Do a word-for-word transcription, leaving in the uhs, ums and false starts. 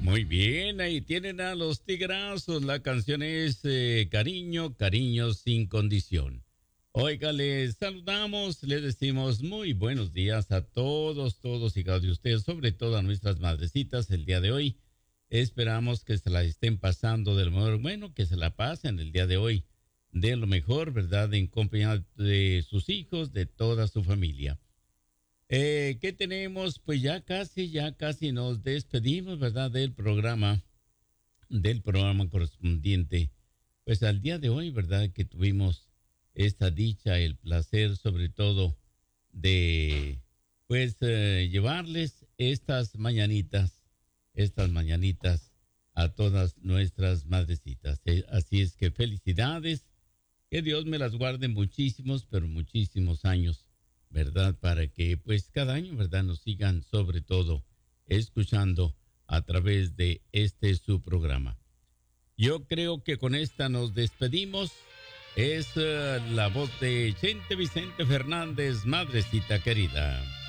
Muy bien, ahí tienen a los Tigrazos. La canción es eh, Cariño, Cariño sin condición. Oiga, les saludamos, les decimos muy buenos días a todos, todos y cada uno de ustedes, sobre todo a nuestras madrecitas el día de hoy. Esperamos que se la estén pasando de lo mejor, bueno, que se la pasen el día de hoy de lo mejor, ¿verdad? En compañía de sus hijos, de toda su familia. Eh, ¿qué tenemos? Pues ya casi, ya casi nos despedimos, ¿verdad? Del programa, del programa correspondiente. Pues al día de hoy, ¿verdad? Que tuvimos esta dicha, el placer sobre todo de, pues, eh, llevarles estas mañanitas, estas mañanitas a todas nuestras madrecitas. Eh, así es que felicidades, que Dios me las guarde muchísimos, pero muchísimos años, ¿verdad? Para que pues cada año, ¿verdad? Nos sigan sobre todo escuchando a través de este su programa. Yo creo que con esta nos despedimos. Es uh, la voz de Chente Vicente Fernández, madrecita querida.